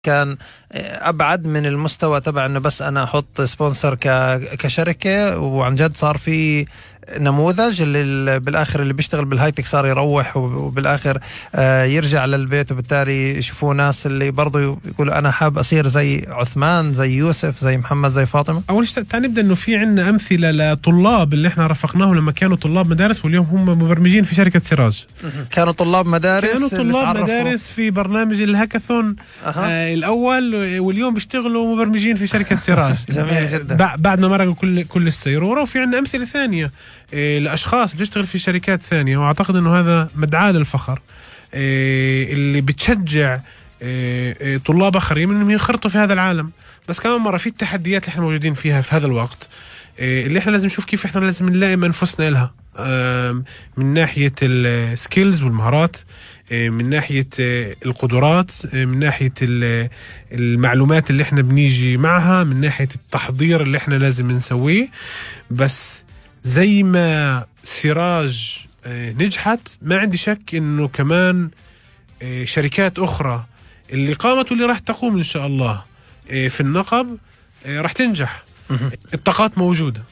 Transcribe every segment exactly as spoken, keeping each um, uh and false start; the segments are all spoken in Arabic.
كان أبعد من المستوى تبع إنه بس أنا أحط سبونسر كشركة، وعن جد صار في نموذج اللي بالآخر اللي بيشتغل بالهايتك صار يروح وبالآخر يرجع للبيت، وبالتالي يشوفوا ناس اللي برضو يقولوا أنا حاب أصير زي عثمان، زي يوسف، زي محمد، زي فاطمة. أول شيء تعال نبدأ إنه في عنا أمثلة لطلاب اللي إحنا رافقناهم لما كانوا طلاب مدارس واليوم هم مبرمجين في شركة سراج. كانوا طلاب مدارس كانوا طلاب مدارس في برنامج الهاكاثون آه الأول، واليوم بيشتغلوا مبرمجين في شركة سراج. جميل جدا. بعد ما مرقوا كل كل السيرورة. وفي عنا أمثلة ثانية الأشخاص اللي بيشتغل في شركات ثانية، وأعتقد أنه هذا مدعاة للفخر اللي بتشجع طلاب آخرين أنهم ينخرطوا في هذا العالم. بس كمان مرة في التحديات اللي احنا موجودين فيها في هذا الوقت، اللي احنا لازم نشوف كيف احنا لازم نلائم أنفسنا لها، من ناحية السكيلز والمهارات، من ناحية القدرات، من ناحية المعلومات اللي احنا بنيجي معها، من ناحية التحضير اللي احنا لازم نسويه. بس زي ما سراج نجحت، ما عندي شك انه كمان شركات اخرى اللي قامت واللي راح تقوم ان شاء الله في النقب راح تنجح. الطاقات موجودة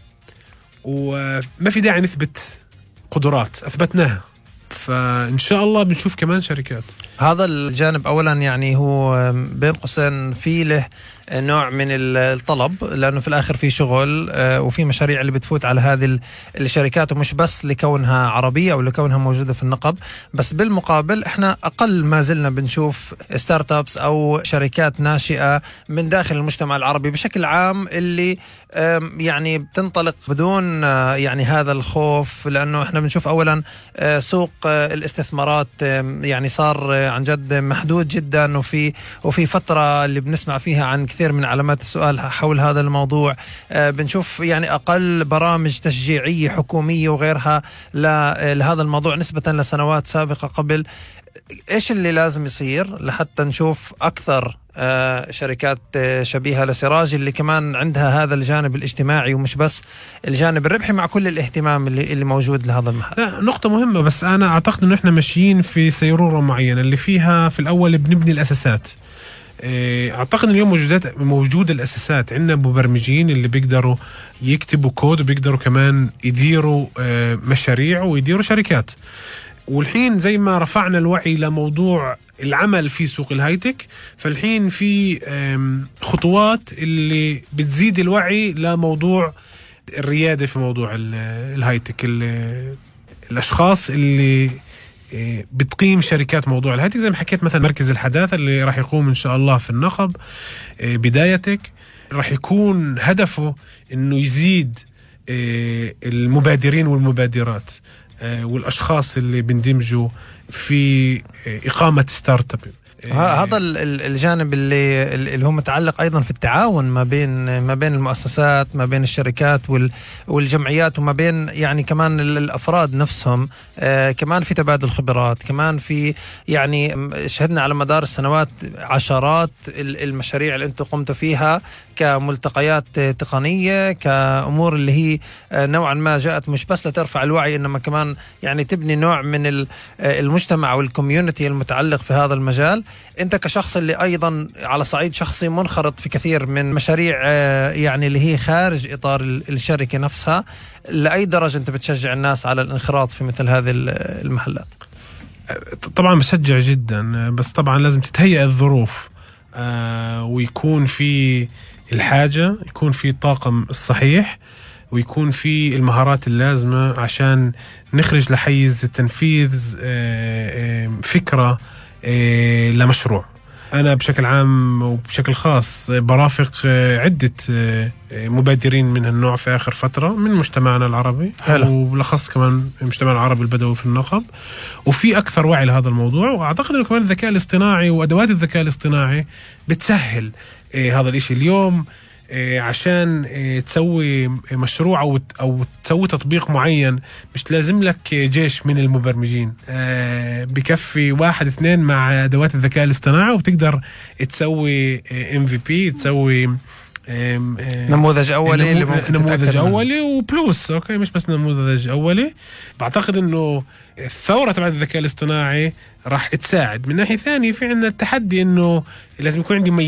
وما في داعي نثبت قدرات، اثبتناها، فإن شاء الله بنشوف كمان شركات. هذا الجانب أولا يعني هو بين قوسين في له نوع من الطلب، لأنه في الآخر في شغل وفي مشاريع اللي بتفوت على هذه الشركات، ومش بس لكونها عربية أو لكونها موجودة في النقب. بس بالمقابل إحنا أقل ما زلنا بنشوف ستارت أبس أو شركات ناشئة من داخل المجتمع العربي بشكل عام، اللي يعني بتنطلق بدون يعني هذا الخوف، لأنه إحنا بنشوف أولا سوق الاستثمارات يعني صار عن جد محدود جدا، وفي وفي فترة اللي بنسمع فيها عن كثير من علامات السؤال حول هذا الموضوع. بنشوف يعني أقل برامج تشجيعية حكومية وغيرها لهذا الموضوع نسبة لسنوات سابقة قبل. إيش اللي لازم يصير لحتى نشوف أكثر شركات شبيهة لسراج اللي كمان عندها هذا الجانب الاجتماعي ومش بس الجانب الربحي، مع كل الاهتمام اللي اللي موجود لهذا المحل؟ لا، نقطة مهمة. بس أنا أعتقد إنه إحنا ماشيين في سيرورة معينة اللي فيها في الأول بنبني الأساسات. أعتقد اليوم موجودات موجود الأساسات، عندنا مبرمجين اللي بيقدروا يكتبوا كود وبيقدروا كمان يديروا مشاريع ويديروا شركات. والحين زي ما رفعنا الوعي لموضوع العمل في سوق الهايتك، فالحين في خطوات اللي بتزيد الوعي لموضوع الريادة في موضوع الهايتك. الأشخاص اللي بتقيم شركات موضوع الهايتك، زي ما حكيت مثلا مركز الحداثة اللي راح يقوم إن شاء الله في النقب بدايتك، راح يكون هدفه إنه يزيد المبادرين والمبادرات والأشخاص اللي بندمجوا في إقامة ستارت اب. هذا الجانب اللي اللي هو متعلق أيضا في التعاون ما بين ما بين المؤسسات، ما بين الشركات والجمعيات، وما بين يعني كمان الأفراد نفسهم. آه كمان في تبادل خبرات، كمان في يعني شهدنا على مدار السنوات عشرات المشاريع اللي أنتم قمتوا فيها كملتقيات تقنية، كأمور اللي هي نوعا ما جاءت مش بس لترفع الوعي، إنما كمان يعني تبني نوع من المجتمع والكوميونتي المتعلق في هذا المجال. أنت كشخص اللي أيضا على صعيد شخصي منخرط في كثير من مشاريع يعني اللي هي خارج إطار الشركة نفسها، لأي درجة أنت بتشجع الناس على الانخراط في مثل هذه المحلات؟ طبعا بشجع جدا، بس طبعا لازم تتهيأ الظروف آه ويكون في الحاجة، يكون في الطاقم الصحيح، ويكون في المهارات اللازمة عشان نخرج لحيز التنفيذ آه آه فكرة آه لمشروع. أنا بشكل عام وبشكل خاص برافق عدة مبادرين من النوع في آخر فترة من مجتمعنا العربي، وبالأخص كمان المجتمع العربي البدوي في النقب، وفي أكثر وعي لهذا الموضوع. وأعتقد أنه كمان الذكاء الاصطناعي وأدوات الذكاء الاصطناعي بتسهل هذا الإشي اليوم. عشان تسوي مشروع أو أو تسوي تطبيق معين مش لازم لك جيش من المبرمجين، بكفي واحد اثنين مع أدوات الذكاء الاصطناعي وبتقدر تسوي إم في بي، تسوي نموذج أولي اللي ممكن نموذج أولي وبلوس. أوكي مش بس نموذج أولي. بعتقد إنه الثورة تبع الذكاء الاصطناعي راح تساعد. من ناحية ثانية في عندنا التحدي إنه لازم يكون عندي